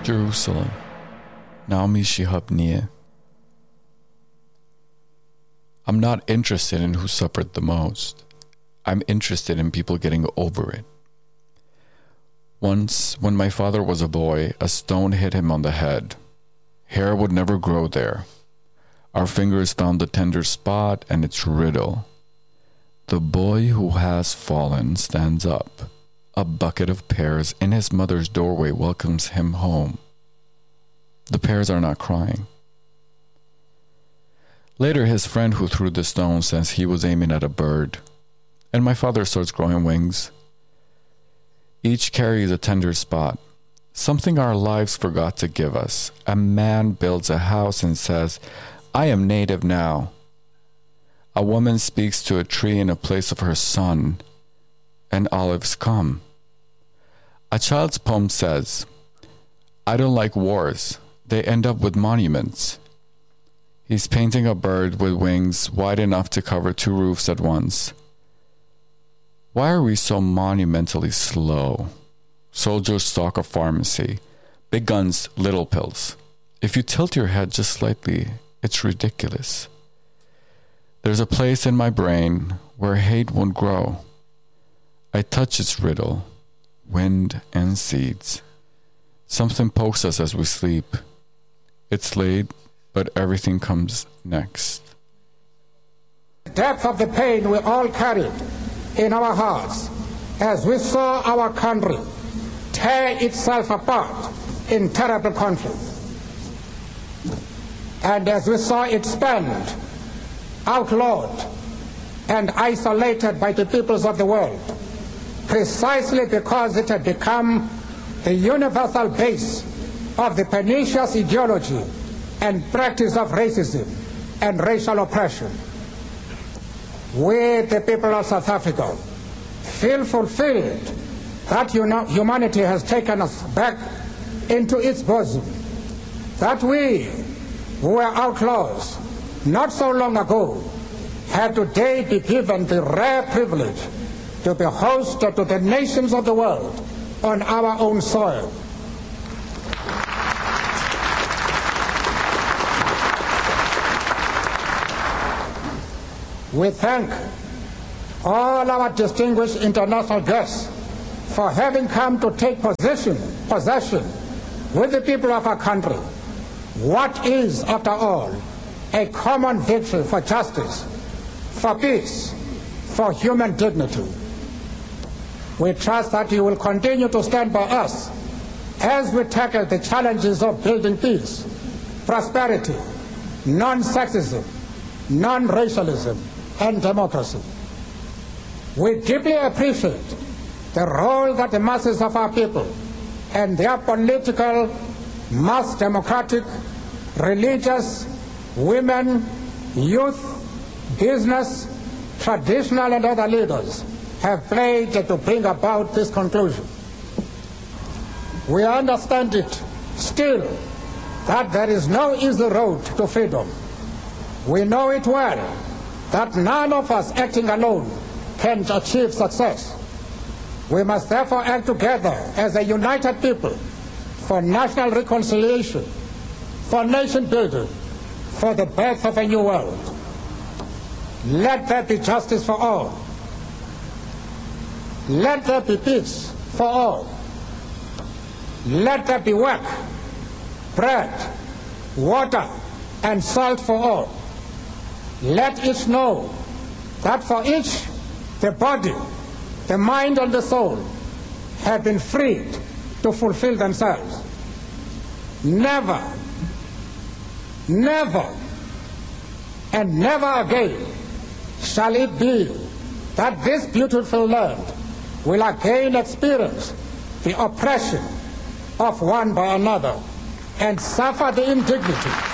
Jerusalem, Naomi Shihab Nia. I'm not interested in who suffered the most. I'm interested in people getting over it. Once, when my father was a boy, a stone hit him on the head. Hair would never grow there. Our fingers found the tender spot and its riddle. The boy who has fallen stands up. A bucket of pears in his mother's doorway welcomes him home. The pears are not crying. Later, his friend who threw the stone says he was aiming at a bird, and my father starts growing wings. Each carries a tender spot, something our lives forgot to give us. A man builds a house and says, "I am native now." A woman speaks to a tree in a place of her son, and olives come. A child's poem says, "I don't like wars. They end up with monuments." He's painting a bird with wings wide enough to cover 2 roofs at once. Why are we so monumentally slow? Soldiers stalk a pharmacy. Big guns, little pills. If you tilt your head just slightly, it's ridiculous. There's a place in my brain where hate won't grow. I touch its riddle, wind and seeds. Something pokes us as we sleep. It's late, but everything comes next. The depth of the pain we all carried in our hearts as we saw our country tear itself apart in terrible conflict. And as we saw it spent, outlawed, and isolated by the peoples of the world, precisely because it had become the universal base of the pernicious ideology and practice of racism and racial oppression. We, the people of South Africa, feel fulfilled that humanity has taken us back into its bosom, that we, who were outlaws not so long ago, had today be given the rare privilege to be host to the nations of the world on our own soil. We thank all our distinguished international guests for having come to take possession with the people of our country. What is, after all, a common victory for justice, for peace, for human dignity. We trust that you will continue to stand by us as we tackle the challenges of building peace, prosperity, non-sexism, non-racialism, and democracy. We deeply appreciate the role that the masses of our people and their political, mass democratic, religious, women, youth, business, traditional and other leaders have played to bring about this conclusion. We understand it still that there is no easy road to freedom. We know it well that none of us acting alone can achieve success. We must therefore act together as a united people for national reconciliation, for nation building, for the birth of a new world. Let there be justice for all. Let there be peace for all. Let there be work, bread, water, and salt for all. Let each know that for each, the body, the mind, and the soul have been freed to fulfill themselves. Never, never, and never again shall it be that this beautiful land will again experience the oppression of one by another and suffer the indignity